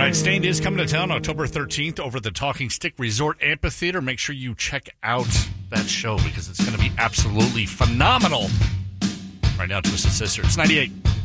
right, Stained is coming to town October 13th over the Talking Stick Resort Amphitheater. Make sure you check out that show because it's going to be absolutely phenomenal. Right now, Twisted Sister. It's 98.